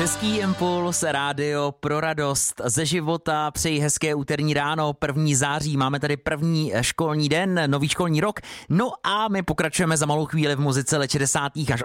Český impuls, rádio pro radost ze života, přeji hezké úterní ráno, 1. září, máme tady první školní den, nový školní rok, no a my pokračujeme za malou chvíli v muzice let 60. až